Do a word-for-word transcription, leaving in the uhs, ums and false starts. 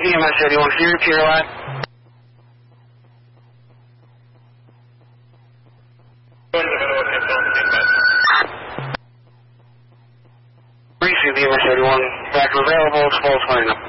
E M S eighty-one, can you repeat your line? Receive E M S eighty-one, back available, twelve twenty now.